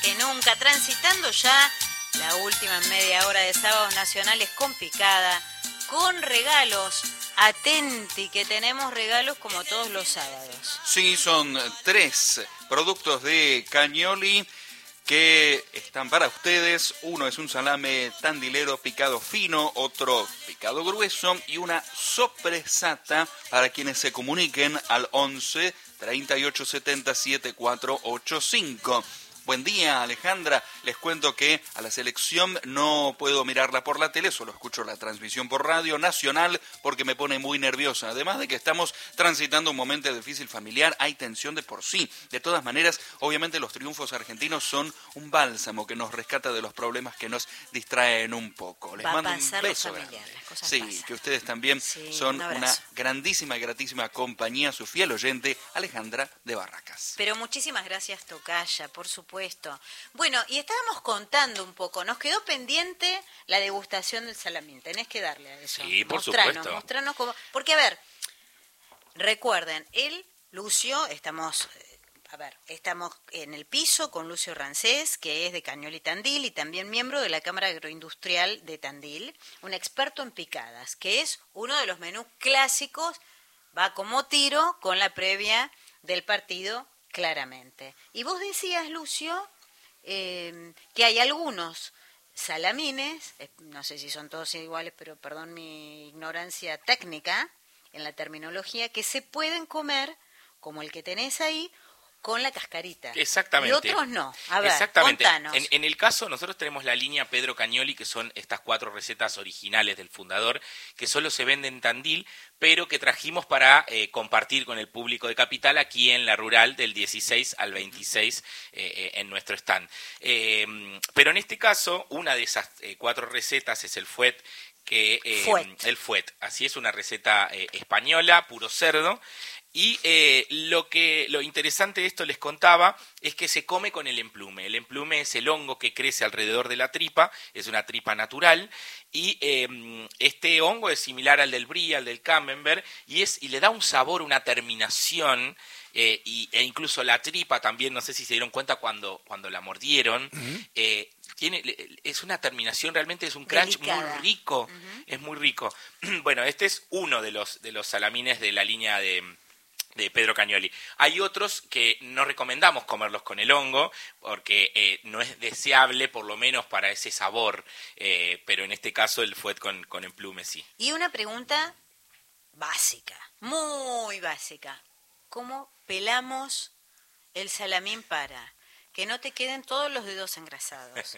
que nunca, transitando ya la última media hora de Sábados Nacionales con picada, con regalos. Atenti, que tenemos regalos como todos los sábados. Sí, son 3 productos de Cagnoli que están para ustedes. Uno es un salame tandilero picado fino, otro picado grueso y una sopresata para quienes se comuniquen al 11 38 70 7485. Buen día, Alejandra. Les cuento que a la selección no puedo mirarla por la tele, solo escucho la transmisión por Radio Nacional porque me pone muy nerviosa. Además de que estamos transitando un momento difícil familiar, hay tensión de por sí. De todas maneras, obviamente los triunfos argentinos son un bálsamo que nos rescata de los problemas que nos distraen un poco. Les mando un beso grande. Sí, pasan. Que ustedes también son una grandísima y gratísima compañía, su fiel oyente, Alejandra de Barracas. Pero muchísimas gracias, tocaya, por supuesto. Bueno, y estábamos contando un poco, nos quedó pendiente la degustación del salamín, tenés que darle a eso. Sí, por supuesto. Mostranos cómo, porque a ver, recuerden, Lucio, estamos en el piso con Lucio Rancés, que es de Cagnoli Tandil y también miembro de la Cámara Agroindustrial de Tandil, un experto en picadas, que es uno de los menús clásicos, va como tiro con la previa del partido. Claramente. Y vos decías, Lucio, que hay algunos salamines, no sé si son todos iguales, pero perdón mi ignorancia técnica en la terminología, que se pueden comer, como el que tenés ahí, con la cascarita. Exactamente. Y otros no. A ver, exactamente. Contanos. En el caso, nosotros tenemos la línea Pedro Cagnoli, que son estas 4 recetas originales del fundador, que solo se venden en Tandil, pero que trajimos para compartir con el público de Capital aquí en la Rural del 16 al 26 en nuestro stand. Pero en este caso, una de esas 4 recetas es el fuet, el fuet. Así es, una receta española, puro cerdo. Y lo interesante de esto, les contaba, es que se come con el emplume. El emplume es el hongo que crece alrededor de la tripa, es una tripa natural, y este hongo es similar al del brie, al del camembert, y le da un sabor, una terminación, e incluso la tripa también, no sé si se dieron cuenta cuando la mordieron, es una terminación, realmente es un crunch delicada. Muy rico, es muy rico. Bueno, este es uno de los salamines de la línea de Pedro Cagnoli. Hay otros que no recomendamos comerlos con el hongo porque no es deseable, por lo menos para ese sabor, pero en este caso el fuet con emplume sí. Y una pregunta básica, muy básica. ¿Cómo pelamos el salamín para que no te queden todos los dedos engrasados?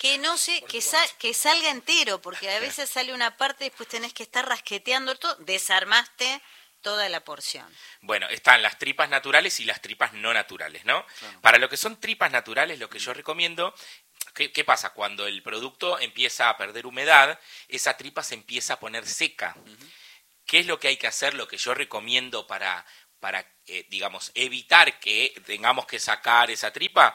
Que salga entero, porque a veces sale una parte y después tenés que estar rasqueteando todo, desarmaste toda la porción. Bueno, están las tripas naturales y las tripas no naturales, ¿no? Claro. Para lo que son tripas naturales, lo que yo recomiendo, ¿qué pasa? Cuando el producto empieza a perder humedad, esa tripa se empieza a poner seca. ¿Qué es lo que hay que hacer? Lo que yo recomiendo para digamos, evitar que tengamos que sacar esa tripa,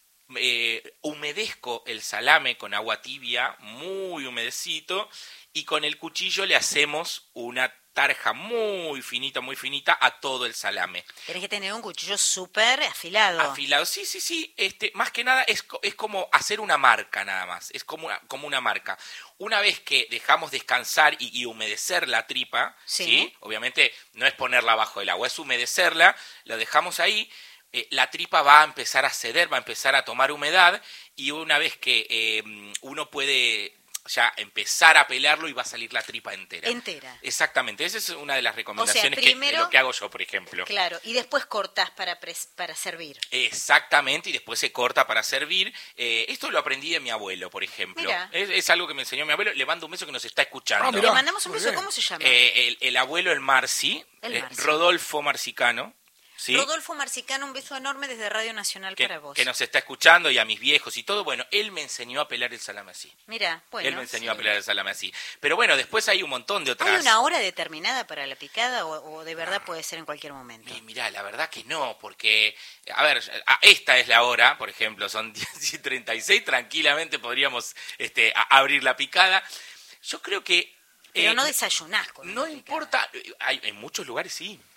humedezco el salame con agua tibia, muy humedecito, y con el cuchillo le hacemos una tarja muy finita a todo el salame. Tienes que tener un cuchillo súper afilado. Afilado, sí. Más que nada es como hacer una marca nada más. Es como una marca. Una vez que dejamos descansar y humedecer la tripa, ¿sí? Obviamente no es ponerla bajo el agua, es humedecerla, la dejamos ahí. La tripa va a empezar a ceder, va a empezar a tomar humedad, y una vez que uno puede ya empezar a pelarlo y va a salir la tripa entera. Exactamente, esa es una de las recomendaciones, primero, de lo que hago yo, por ejemplo. Claro, y después cortás para servir. Exactamente, y después se corta para servir. Esto lo aprendí de mi abuelo, por ejemplo. Es algo que me enseñó mi abuelo. Le mando un beso que nos está escuchando. Le mandamos un beso, ¿cómo se llama? El abuelo, el Marci. Rodolfo Marcicano. ¿Sí? Rodolfo Marcicano, un beso enorme desde Radio Nacional para vos. Que nos está escuchando, y a mis viejos y todo. Bueno, él me enseñó a pelar el salame así. Mira, bueno. Él me enseñó a pelar el salame así. Pero bueno, después hay un montón de otras. ¿Hay una hora determinada para la picada o de verdad puede ser en cualquier momento? Mirá, la verdad que no, porque, a ver, esta es la hora, por ejemplo, son 10:36, tranquilamente podríamos abrir la picada. Yo creo que... Pero no desayunás con no importa, en muchos lugares sí.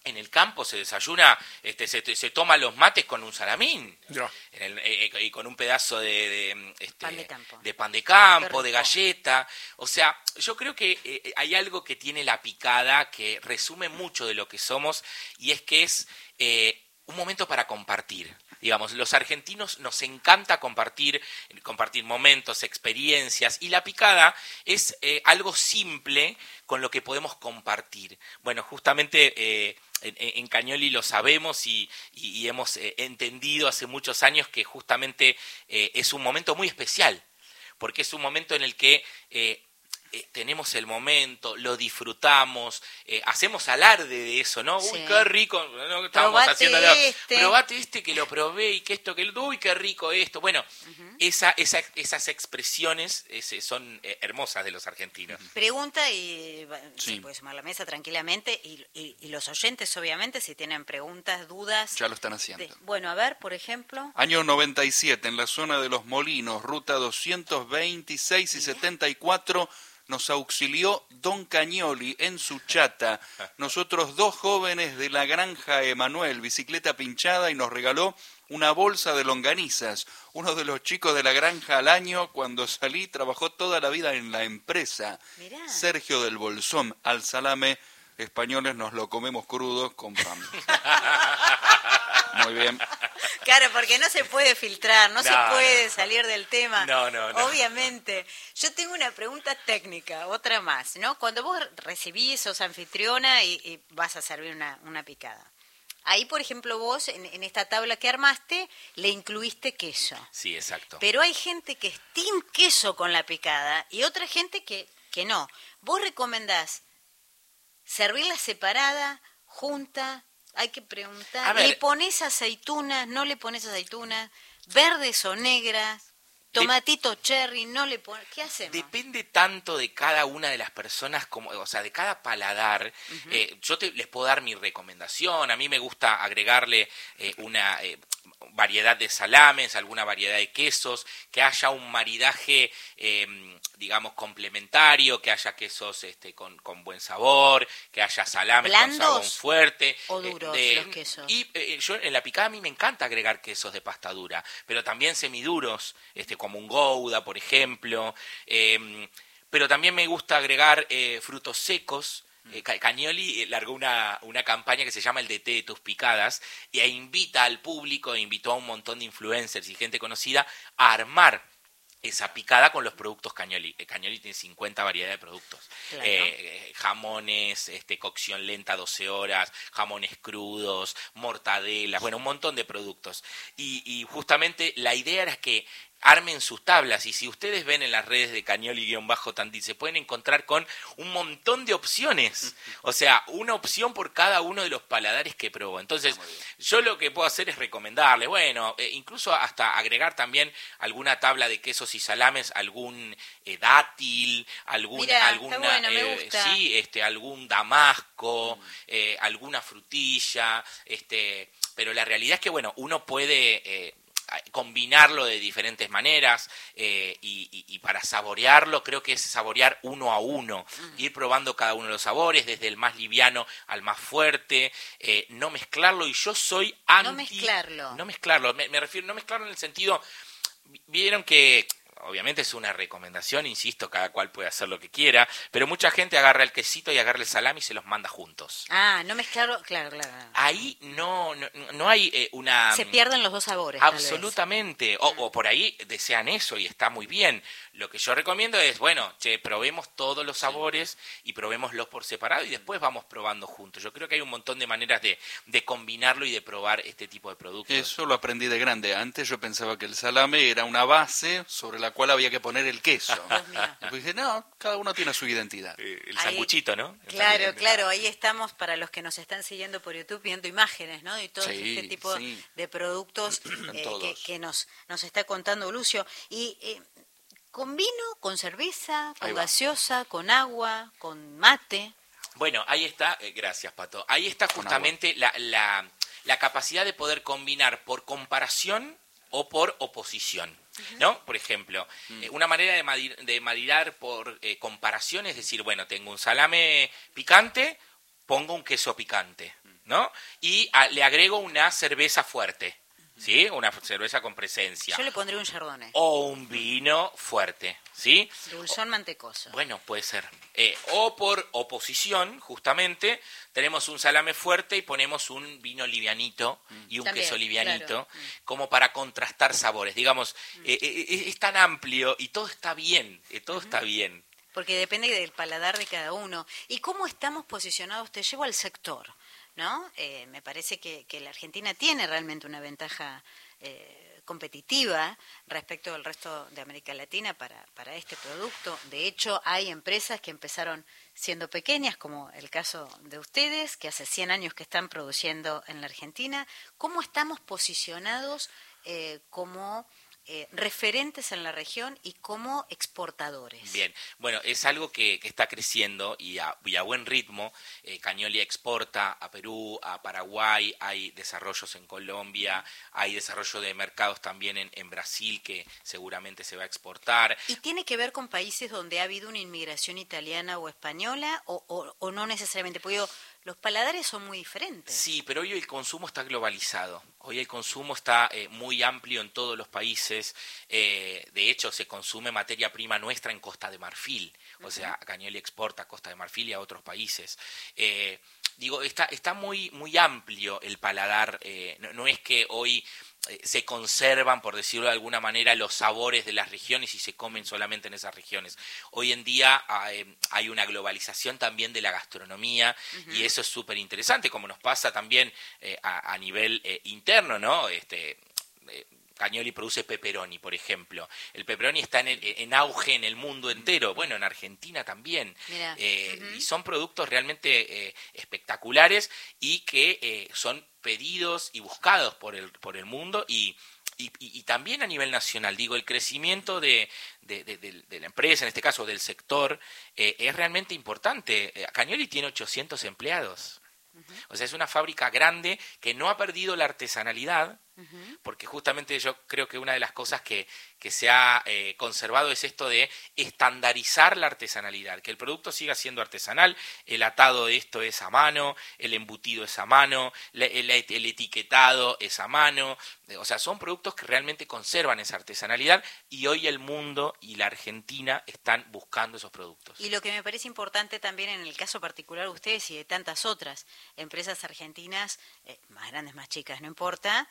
En el campo se desayuna, se toma los mates con un salamín. Ya. Y con un pedazo Pan de campo. de pan de campo, Qué de rico. galleta. O sea, yo creo que hay algo que tiene la picada que resume mucho de lo que somos, y es que es un momento para compartir. Digamos, los argentinos nos encanta compartir momentos, experiencias, y la picada es algo simple con lo que podemos compartir. Bueno, justamente en Cañoli lo sabemos y hemos entendido hace muchos años que justamente es un momento muy especial, porque es un momento en el que tenemos el momento, lo disfrutamos, hacemos alarde de eso, ¿no? Sí. Uy, qué rico, ¿no? Estábamos Probate haciendo este. probate este que lo probé y que esto, uy, qué rico esto. Bueno, esas expresiones son hermosas de los argentinos. Pregunta y Sí. se puede sumar a la mesa tranquilamente, y los oyentes, obviamente, si tienen preguntas, dudas. Ya lo están haciendo. Bueno, a ver, por ejemplo. Año 97, en la zona de Los Molinos, ruta 226 y 74, nos auxilió Don Cañoli en su chata. Nosotros 2 jóvenes de la granja Emanuel, bicicleta pinchada, y nos regaló una bolsa de longanizas. Uno de los chicos de la granja al año, cuando salí, trabajó toda la vida en la empresa. Mirá. Sergio del Bolsón, al salame, españoles nos lo comemos crudo con pan. Muy bien. Claro, porque no se puede filtrar, no se puede salir del tema. No. Obviamente. Yo tengo una pregunta técnica, otra más, ¿no? Cuando vos recibís, sos anfitriona y vas a servir una picada. Ahí, por ejemplo, vos, en esta tabla que armaste, le incluiste queso. Sí, exacto. Pero hay gente que es team queso con la picada y otra gente que no. ¿Vos recomendás servirla separada, junta? Hay que preguntar. A ver. ¿Le pones aceitunas? ¿No le pones aceitunas? ¿Verdes o negras? ¿Tomatito cherry? ¿No le pones? ¿Qué hacemos? Depende tanto de cada una de las personas, o sea, de cada paladar. Yo les puedo dar mi recomendación. A mí me gusta agregarle una variedad de salames, alguna variedad de quesos, que haya un maridaje, digamos, complementario, que haya quesos con buen sabor, que haya salames ¿Blandos con sabor fuerte. o duros los quesos? Y yo en la picada a mí me encanta agregar quesos de pasta dura, pero también semiduros, como un Gouda, por ejemplo. Pero también me gusta agregar frutos secos. Cañoli largó una campaña que se llama El DT de tus picadas, e invita al público, invitó a un montón de influencers y gente conocida a armar esa picada con los productos Cañoli. Cañoli tiene 50 variedades de productos. Claro. Jamones, cocción lenta 12 horas, jamones crudos, mortadelas, bueno, un montón de productos. Y justamente la idea era que armen sus tablas, y si ustedes ven en las redes de Cañoli-Tandil, se pueden encontrar con un montón de opciones, o sea, una opción por cada uno de los paladares que probó. Entonces, yo lo que puedo hacer es recomendarles, bueno, incluso hasta agregar también alguna tabla de quesos y salames, algún dátil, Mirá, está bueno, me gusta. sí, algún damasco, alguna frutilla, pero la realidad es que, bueno, uno puede combinarlo de diferentes maneras, y para saborearlo creo que es saborear uno a uno, ir probando cada uno de los sabores, desde el más liviano al más fuerte, no mezclarlo. Y yo soy anti... No mezclarlo, me refiero, no mezclarlo en el sentido, vieron que obviamente es una recomendación, insisto, cada cual puede hacer lo que quiera, pero mucha gente agarra el quesito y agarra el salami y se los manda juntos. Ah, no mezclarlo, claro. Ahí no hay una... Se pierden los dos sabores, tal vez. Absolutamente. O por ahí desean eso y está muy bien. Lo que yo recomiendo es, bueno, probemos todos los sabores y probémoslos por separado y después vamos probando juntos. Yo creo que hay un montón de maneras de combinarlo y de probar este tipo de productos. Eso lo aprendí de grande. Antes yo pensaba que el salame era una base sobre la cual había que poner el queso. Después dije, no, cada uno tiene su identidad. El sanguchito, ¿no? Claro, ahí estamos para los que nos están siguiendo por YouTube viendo imágenes, ¿no? Y todo Sí, este tipo sí. de productos que nos está contando Lucio. Y con vino, con cerveza, con Ahí va. gaseosa, con agua, con mate. Bueno, ahí está, gracias Pato, ahí está justamente la capacidad de poder combinar por comparación o por oposición, ¿no? Por ejemplo, una manera de maridar por comparación es decir, bueno, tengo un salame picante, pongo un queso picante, ¿no? Y le agrego una cerveza fuerte, ¿sí? Una cerveza con presencia. Yo le pondré un chardonnay. O un vino fuerte, ¿sí? Dulzón mantecoso. Bueno, puede ser. O por oposición, justamente, tenemos un salame fuerte y ponemos un vino livianito y un También, queso livianito, claro. como para contrastar sabores. Digamos, es tan amplio y todo está bien, todo está bien. Porque depende del paladar de cada uno. ¿Y cómo estamos posicionados? Te llevo al sector, ¿no? Me parece que la Argentina tiene realmente una ventaja competitiva respecto al resto de América Latina para este producto. De hecho, hay empresas que empezaron siendo pequeñas, como el caso de ustedes, que hace 100 años que están produciendo en la Argentina. ¿Cómo estamos posicionados como referentes en la región y como exportadores? Bien, bueno, es algo que está creciendo y a buen ritmo. Cagnoli exporta a Perú, a Paraguay, hay desarrollos en Colombia, hay desarrollo de mercados también en Brasil que seguramente se va a exportar. ¿Y tiene que ver con países donde ha habido una inmigración italiana o española o no necesariamente? Porque digo, los paladares son muy diferentes. Sí, pero hoy el consumo está globalizado. Hoy el consumo está muy amplio en todos los países. De hecho, se consume materia prima nuestra en Costa de Marfil. O sea, Cagnoli exporta a Costa de Marfil y a otros países. Digo, está muy, muy amplio el paladar. No es que hoy se conservan, por decirlo de alguna manera, los sabores de las regiones y se comen solamente en esas regiones. Hoy en día hay una globalización también de la gastronomía y eso es súper interesante, como nos pasa también a nivel interno, ¿no? Cagnoli produce pepperoni, por ejemplo. El pepperoni está en auge en el mundo entero, bueno, en Argentina también. Y son productos realmente espectaculares y que son pedidos y buscados por el mundo y también a nivel nacional. Digo, el crecimiento de la empresa, en este caso del sector, es realmente importante. Cagnoli tiene 800 empleados. O sea, es una fábrica grande que no ha perdido la artesanalidad, porque justamente yo creo que una de las cosas que se ha conservado es esto de estandarizar la artesanalidad, que el producto siga siendo artesanal, el atado de esto es a mano, el embutido es a mano, el etiquetado es a mano, o sea, son productos que realmente conservan esa artesanalidad y hoy el mundo y la Argentina están buscando esos productos. Y lo que me parece importante también en el caso particular de ustedes y de tantas otras empresas argentinas, más grandes, más chicas, no importa,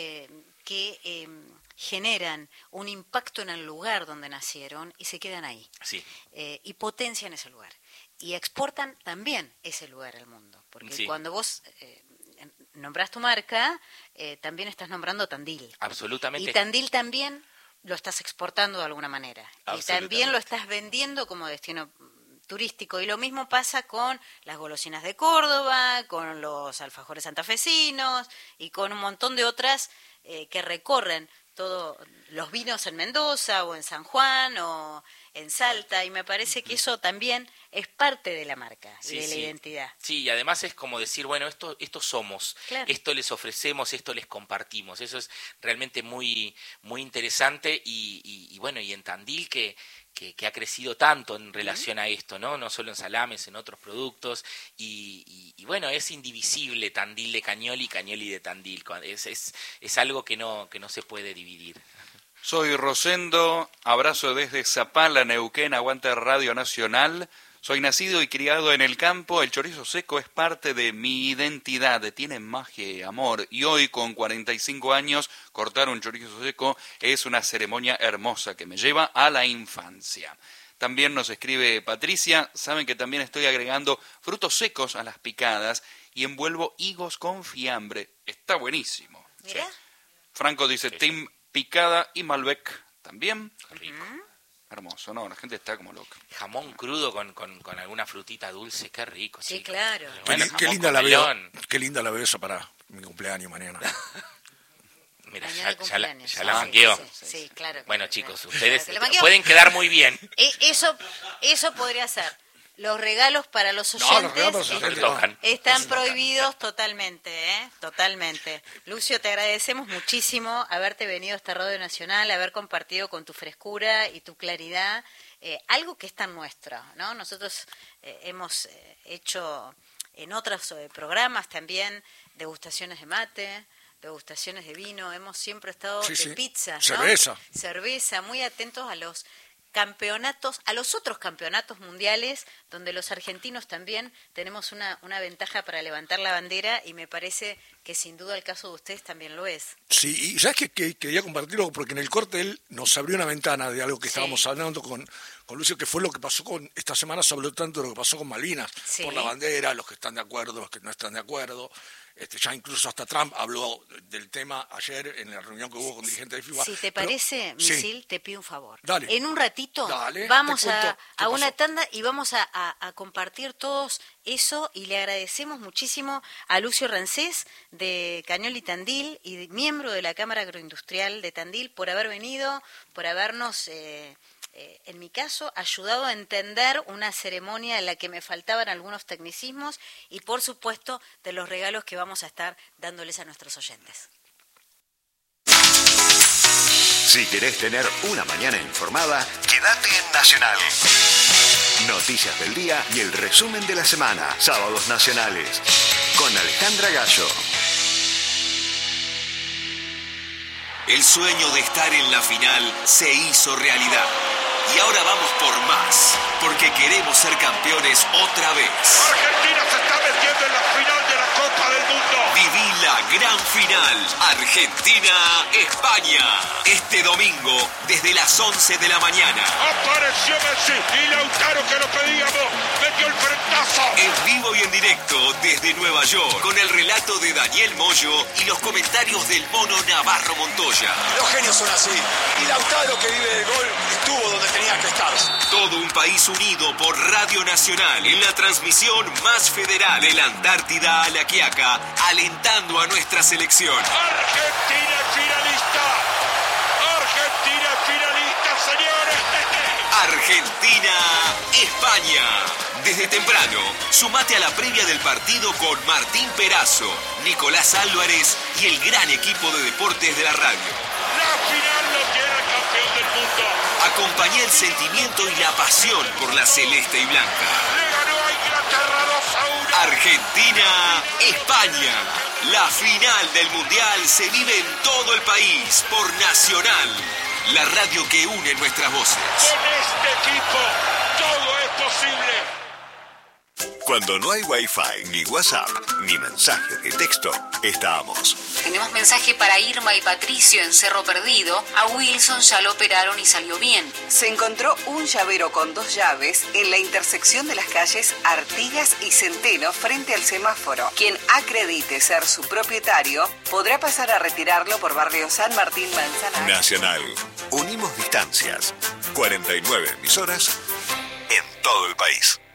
que generan un impacto en el lugar donde nacieron y se quedan ahí. Sí. Y potencian ese lugar. Y exportan también ese lugar al mundo. Porque cuando vos nombrás tu marca, también estás nombrando Tandil. Absolutamente. Y Tandil también lo estás exportando de alguna manera. Y también lo estás vendiendo como destino turístico. Y lo mismo pasa con las golosinas de Córdoba, con los alfajores santafesinos y con un montón de otras que recorren todos los vinos en Mendoza o en San Juan o en Salta, y me parece que eso también es parte de la marca y de la identidad. Sí, y además es como decir, bueno, esto somos, claro. Esto les ofrecemos, esto les compartimos. Eso es realmente muy, muy interesante y bueno, y en Tandil que ha crecido tanto en relación a esto, ¿no? No solo en salames, en otros productos, y bueno, es indivisible Tandil de Cagnoli y Cagnoli de Tandil. Es algo que no se puede dividir. Soy Rosendo, abrazo desde Zapala, Neuquén, aguanta Radio Nacional. Soy nacido y criado en el campo, el chorizo seco es parte de mi identidad, tiene magia y amor. Y hoy, con 45 años, cortar un chorizo seco es una ceremonia hermosa que me lleva a la infancia. También nos escribe Patricia, saben que también estoy agregando frutos secos a las picadas y envuelvo higos con fiambre. Está buenísimo. ¿Mira? Sí. Franco dice, Team Picada y Malbec también. Rico. Hermoso, ¿no? La gente está como loca. Jamón crudo con alguna frutita dulce, qué rico. Sí, chicos. claro. Bueno, Qué linda la veo. Qué linda la veo esa para mi cumpleaños mañana. Mira, Mañana ya la cumpleaños. manqueó. Sí, claro. Bueno, chicos, ustedes Claro, que la pueden quedar muy bien. Eso podría ser. Los regalos para los No, los oyentes regalos para los oyentes tocan. están prohibidos totalmente, totalmente. Lucio, te agradecemos muchísimo haberte venido a esta Radio Nacional, haber compartido con tu frescura y tu claridad algo que es tan nuestro, ¿no? Nosotros hemos hecho en otros programas también, degustaciones de mate, degustaciones de vino, hemos siempre estado de pizza, ¿no? Cerveza, muy atentos a los campeonatos, a los otros campeonatos mundiales, donde los argentinos también tenemos una ventaja para levantar la bandera, y me parece que sin duda el caso de ustedes también lo es. Sí, y ¿sabes qué? Quería compartirlo porque en el corte él nos abrió una ventana de algo que estábamos hablando con Lucio, que fue lo que pasó esta semana, se habló tanto de lo que pasó con Malvinas, por la bandera, los que están de acuerdo, los que no están de acuerdo. Ya incluso hasta Trump habló del tema ayer en la reunión que hubo con dirigentes de FIFA. Si te parece, Misil, te pido un favor. Dale. En un ratito vamos a una tanda y vamos a compartir todos eso, y le agradecemos muchísimo a Lucio Rancés de Cañoli Tandil y miembro de la Cámara Agroindustrial de Tandil por haber venido, por habernos... en mi caso, ayudado a entender una ceremonia en la que me faltaban algunos tecnicismos, y por supuesto de los regalos que vamos a estar dándoles a nuestros oyentes. Si querés tener una mañana informada, quédate en Nacional. Noticias del día y el resumen de la semana. Sábados Nacionales. Con Alejandra Gallo. El sueño de estar en la final se hizo realidad. Y ahora vamos por más, porque queremos ser campeones otra vez. Argentina se está metiendo en la final de la Copa del Mundo. Viví la gran final, Argentina-España. Este domingo, desde las 11 de la mañana. Apareció Messi y Lautaro, que lo pedíamos, metió el frentazo. En vivo y en directo desde Nueva York, con el relato de Daniel Moyo y los comentarios del mono Navarro Montoya. Los genios son así. Y Lautaro, que vive del gol, estuvo donde tenía que estar. Todo un país unido por Radio Nacional en la transmisión más federal de la Antártida a La Quiaca, alentando a nuestra selección. Argentina finalista. Argentina finalista, señores. Argentina-España. Desde temprano, sumate a la previa del partido con Martín Perazo, Nicolás Álvarez y el gran equipo de deportes de la radio. La final lo tiene el campeón del mundo. Acompañá el sentimiento y la pasión por la celeste y blanca. Le ganó a Inglaterra 2-1. Argentina-España. La final del Mundial se vive en todo el país por Nacional, la radio que une nuestras voces. Con este equipo, todo es posible. Cuando no hay Wi-Fi, ni WhatsApp, ni mensaje de texto, estamos. Tenemos mensaje para Irma y Patricio en Cerro Perdido. A Wilson ya lo operaron y salió bien. Se encontró un llavero con 2 llaves en la intersección de las calles Artigas y Centeno frente al semáforo. Quien acredite ser su propietario podrá pasar a retirarlo por barrio San Martín Manzanares. Nacional. Unimos distancias. 49 emisoras en todo el país.